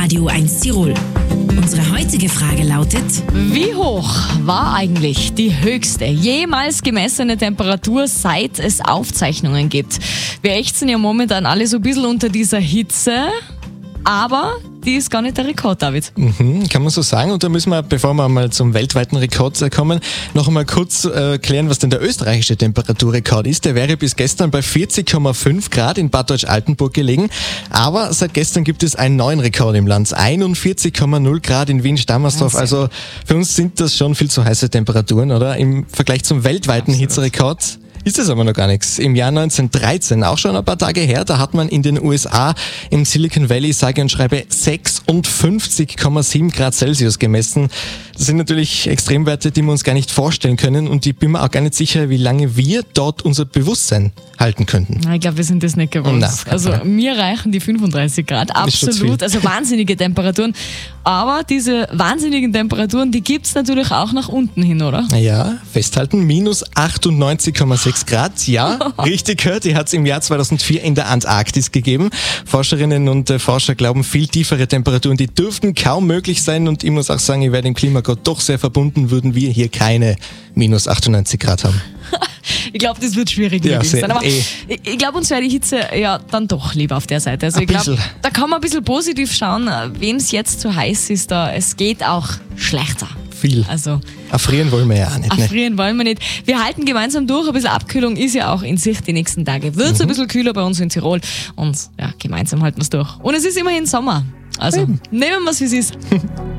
Radio 1 Tirol. Unsere heutige Frage lautet: Wie hoch war eigentlich die höchste jemals gemessene Temperatur, seit es Aufzeichnungen gibt? Wir ächzen ja momentan alle so ein bisschen unter dieser Hitze, aber die ist gar nicht der Rekord, David. Kann man so sagen. Und da müssen wir, bevor wir mal zum weltweiten Rekord kommen, noch einmal kurz klären, was denn der österreichische Temperaturrekord ist. Der wäre bis gestern bei 40,5 Grad in Bad Deutsch-Altenburg gelegen. Aber seit gestern gibt es einen neuen Rekord im Land. 41,0 Grad in Wien-Stammersdorf. Also für uns sind das schon viel zu heiße Temperaturen, oder? Im Vergleich zum weltweiten Hitzerekord ist das aber noch gar nichts. Im Jahr 1913, auch schon ein paar Tage her, da hat man in den USA im Silicon Valley sage und schreibe 56,7 Grad Celsius gemessen. Das sind natürlich Extremwerte, die wir uns gar nicht vorstellen können, und ich bin mir auch gar nicht sicher, wie lange wir dort unser Bewusstsein halten könnten. Ich glaube, wir sind das nicht gewohnt. Also mir reichen die 35 Grad, absolut. Also wahnsinnige Temperaturen. Aber diese wahnsinnigen Temperaturen, die gibt's natürlich auch nach unten hin, oder? Ja, festhalten, minus 98,6 Grad. Ja, richtig gehört, die hat es im Jahr 2004 in der Antarktis gegeben. Forscherinnen und Forscher glauben, viel tiefere Temperaturen, die dürften kaum möglich sein, und ich muss auch sagen, ich wäre dem Klimagott doch sehr verbunden, würden wir hier keine minus 98 Grad haben. Ich glaube, das wird schwierig sein. Aber ich glaube, uns wäre die Hitze ja dann doch lieber auf der Seite. Also ich glaube, da kann man ein bisschen positiv schauen, wem es jetzt zu heiß ist. Es geht auch schlechter. Viel. Also erfrieren wollen wir ja auch nicht. Erfrieren wollen wir nicht. Wir halten gemeinsam durch. Ein bisschen Abkühlung ist ja auch in Sicht die nächsten Tage. Wird es ein bisschen kühler bei uns in Tirol. Und ja, gemeinsam halten wir es durch. Und es ist immerhin Sommer. Also nehmen wir es, wie es ist.